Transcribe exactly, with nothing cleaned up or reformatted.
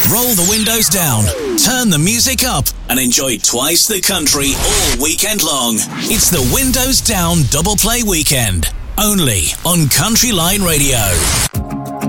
Roll the windows down, turn the music up, and enjoy twice the country all weekend long. It's the Windows Down Double Play Weekend, only on Country Line Radio.